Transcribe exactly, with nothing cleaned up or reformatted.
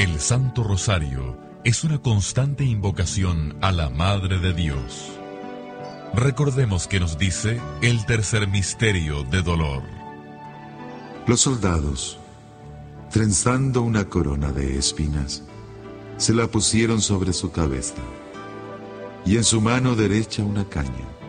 El Santo Rosario es una constante invocación a la Madre de Dios. Recordemos que nos dice el tercer misterio de dolor. Los soldados, trenzando una corona de espinas, se la pusieron sobre su cabeza, y en su mano derecha una caña.